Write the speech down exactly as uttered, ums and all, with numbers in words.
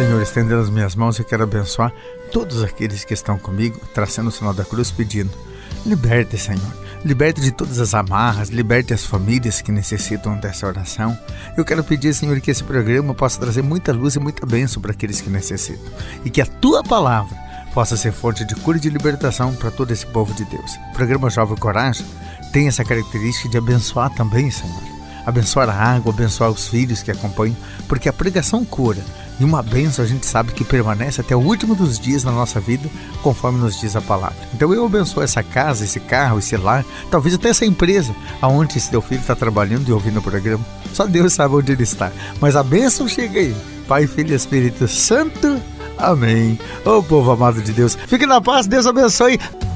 Senhor, estendendo as minhas mãos, eu quero abençoar todos aqueles que estão comigo, traçando o sinal da cruz, pedindo: liberte, Senhor, liberte de todas as amarras, liberte as famílias que necessitam dessa oração. Eu quero pedir, Senhor, que esse programa possa trazer muita luz e muita bênção para aqueles que necessitam, e que a Tua palavra possa ser fonte de cura e de libertação para todo esse povo de Deus. O programa Jovem Coragem tem essa característica de abençoar também, Senhor. Abençoar a água, abençoar os filhos que acompanham, porque a pregação cura. E uma bênção a gente sabe que permanece até o último dos dias na nossa vida, conforme nos diz a palavra. Então eu abençoo essa casa, esse carro, esse lar, talvez até essa empresa, aonde esse teu filho está trabalhando e ouvindo o programa. Só Deus sabe onde ele está. Mas a bênção chega aí. Pai, Filho e Espírito Santo. Amém. Ô povo amado de Deus, fique na paz, Deus abençoe.